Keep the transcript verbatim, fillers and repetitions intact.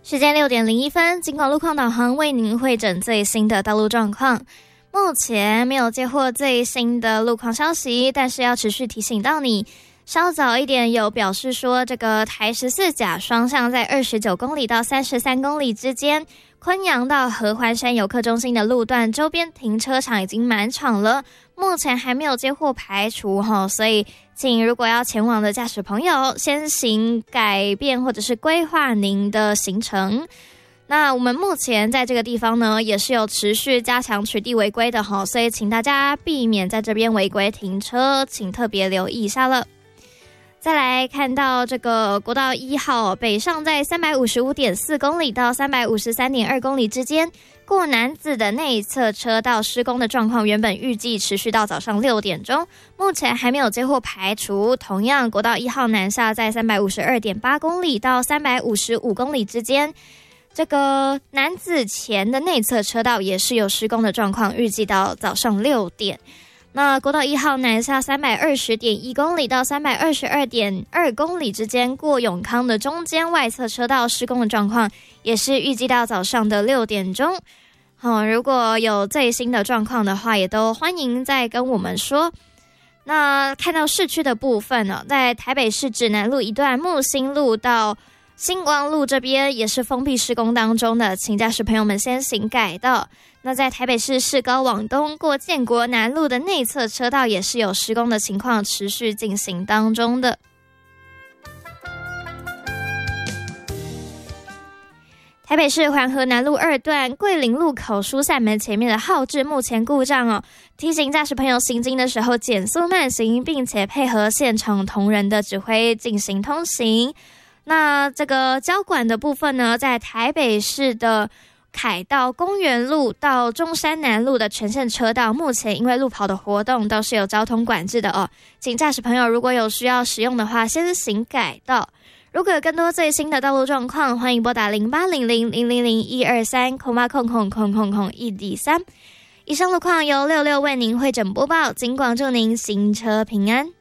时间六点零一分，警广路况导航为您汇整最新的道路状况。目前没有接获最新的路况消息，但是要持续提醒到你。稍早一点有表示说，这个台十四甲双向在二十九公里到三十三公里之间，昆阳到合欢山游客中心的路段周边停车场已经满场了，目前还没有接获排除齁，所以请如果要前往的驾驶朋友先行改变或者是规划您的行程。那我们目前在这个地方呢，也是有持续加强取缔违规的齁，所以请大家避免在这边违规停车，请特别留意一下了。再来看到这个国道一号北上在 三百五十五点四公里到 三百五十三点二公里之间，过南子的内侧车道施工的状况原本预计持续到早上六点钟，目前还没有接获排除。同样国道一号南下在 三百五十二点八公里到三百五十五公里之间，这个南子前的内侧车道也是有施工的状况，预计到早上六点。那国道一号南下 三百二十点一公里到 三百二十二点二公里之间，过永康的中间外侧车道施工的状况也是预计到早上的六点钟。好，如果有最新的状况的话，也都欢迎再跟我们说。那看到市区的部分呢，在台北市指南路一段木星路到星光路这边也是封闭施工当中的，请驾驶朋友们先行改道。那在台北市市高往东过建国南路的内侧车道也是有施工的情况持续进行当中的。台北市环河南路二段桂林路口疏散门前面的号志目前故障哦，提醒驾驶朋友行经的时候减速慢行，并且配合现场同仁的指挥进行通行。那这个交管的部分呢，在台北市的凯道公园路到中山南路的全线车道，目前因为路跑的活动都是有交通管制的哦，请驾驶朋友如果有需要使用的话，先行改道。如果有更多最新的道路状况，欢迎拨打零八零零零零零一二三空八空空空空空一 D 三。以上路况由六六为您汇整播报，警广祝您行车平安。